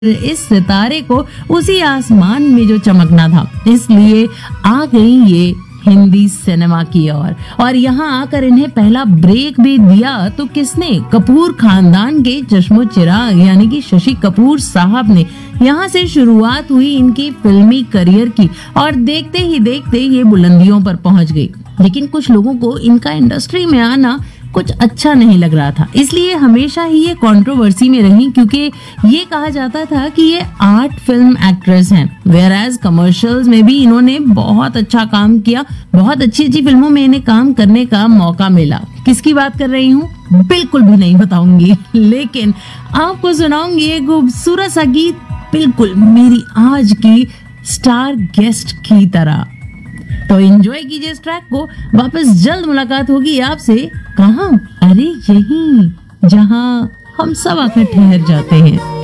इस सितारे को उसी आसमान में जो चमकना था, इसलिए आ गई ये हिंदी सिनेमा की ओर। और यहाँ आकर इन्हें पहला ब्रेक भी दिया तो किसने? कपूर खानदान के चश्मो चिराग यानी कि शशि कपूर साहब ने। यहाँ से शुरुआत हुई इनकी फिल्मी करियर की और देखते ही देखते ये बुलंदियों पर पहुंच गई। लेकिन कुछ लोगों को इनका इंडस्ट्री में आना कुछ अच्छा नहीं लग रहा था, इसलिए हमेशा ही ये कंट्रोवर्सी में रही, क्योंकि ये कहा जाता था कि ये आर्ट फिल्म एक्ट्रेस हैं, वेयर एज कमर्शियल्स में भी इन्होंने बहुत अच्छा काम किया, बहुत अच्छी अच्छी फिल्मों में इन्हें काम करने का मौका मिला। किसकी बात कर रही हूँ बिल्कुल भी नहीं बताऊंगी, लेकिन आपको सुनाऊंगी एक खूबसूरत सा गीत, बिल्कुल मेरी आज की स्टार गेस्ट की तरह। तो एंजॉय कीजिए इस ट्रैक को। वापस जल्द मुलाकात होगी आपसे। कहाँ? अरे यहीं जहाँ हम सब आकर ठहर जाते हैं।